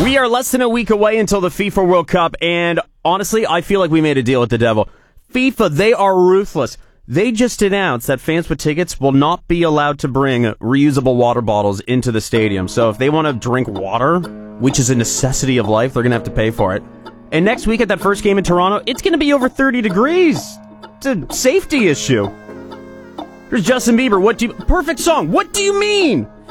We are less than a week away until the FIFA World Cup, and honestly, I feel like we made a deal with the devil. FIFA, they are ruthless. They just announced that fans with tickets will not be allowed to bring reusable water bottles into the stadium. So if they want to drink water, which is a necessity of life, they're going to have to pay for it. And next week at that first game in Toronto, it's going to be over 30 degrees. It's a safety issue. Here's Justin Bieber. Perfect song. What do you mean?